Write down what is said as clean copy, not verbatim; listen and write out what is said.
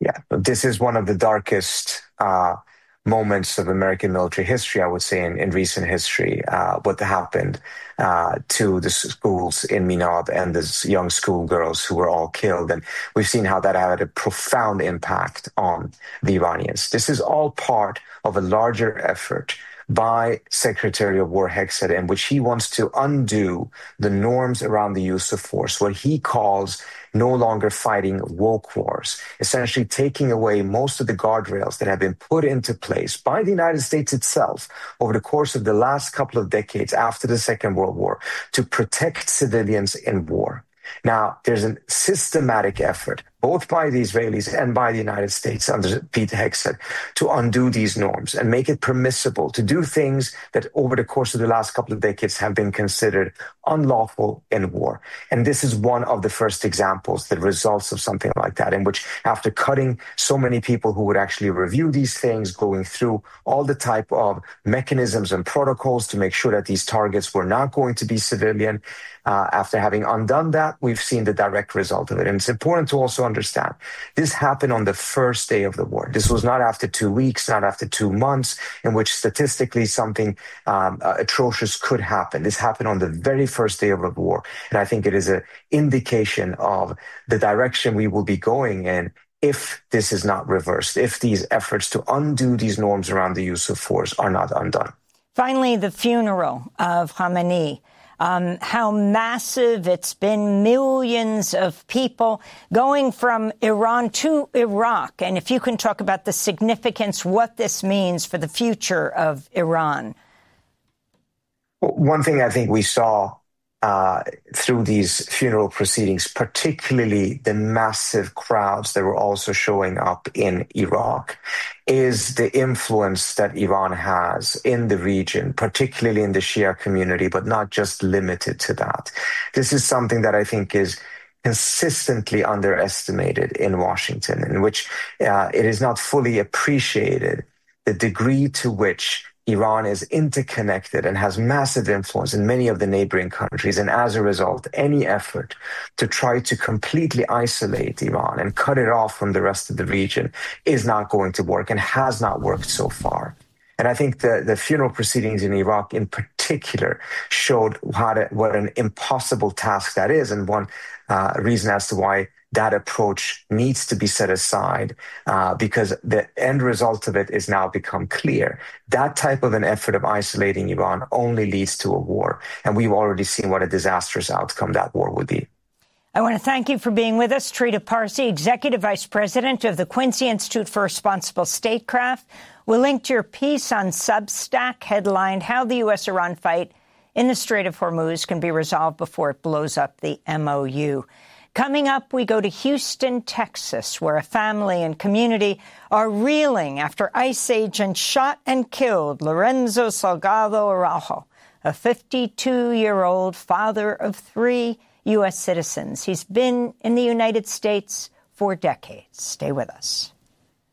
Yeah, but this is one of the darkest moments of American military history, I would say, in recent history, what happened to the schools in Minab and the young schoolgirls who were all killed. And we've seen how that had a profound impact on the Iranians. This is all part of a larger effort by Secretary of War Hegseth, in which he wants to undo the norms around the use of force, what he calls no longer fighting woke wars, essentially taking away most of the guardrails that have been put into place by the United States itself over the course of the last couple of decades after the Second World War to protect civilians in war. Now, there's a systematic effort, both by the Israelis and by the United States under Pete Hegseth, to undo these norms and make it permissible to do things that over the course of the last couple of decades have been considered unlawful in war. And this is one of the first examples, the results of something like that, in which after cutting so many people who would actually review these things, going through all the type of mechanisms and protocols to make sure that these targets were not going to be civilian, after having undone that, we've seen the direct result of it. And it's important to also understand this happened on the first day of the war. This was not after 2 weeks, not after 2 months, in which statistically something atrocious could happen. This happened on the very first day of the war. And I think it is an indication of the direction we will be going in if this is not reversed, if these efforts to undo these norms around the use of force are not undone. Finally, the funeral of Khamenei. How massive it's been, millions of people going from Iran to Iraq. And if you can talk about the significance, what this means for the future of Iran. One thing I think we saw through these funeral proceedings, particularly the massive crowds that were also showing up in Iraq, is the influence that Iran has in the region, particularly in the Shia community, but not just limited to that. This is something that I think is consistently underestimated in Washington, in which it is not fully appreciated the degree to which Iran is interconnected and has massive influence in many of the neighboring countries. And as a result, any effort to try to completely isolate Iran and cut it off from the rest of the region is not going to work and has not worked so far. And I think the funeral proceedings in Iraq in particular showed what an impossible task that is, and one reason as to why that approach needs to be set aside, because the end result of it is now become clear. That type of an effort of isolating Iran only leads to a war. And we've already seen what a disastrous outcome that war would be. I want to thank you for being with us. Trita Parsi, Executive Vice President of the Quincy Institute for Responsible Statecraft. We'll link to your piece on Substack, headlined How the U.S.-Iran Fight in the Strait of Hormuz Can Be Resolved Before It Blows Up the MOU. Coming up, we go to Houston, Texas, where a family and community are reeling after ICE agents shot and killed Lorenzo Salgado Araujo, a 52-year-old father of 3 U.S. citizens. He's been in the United States for decades. Stay with us.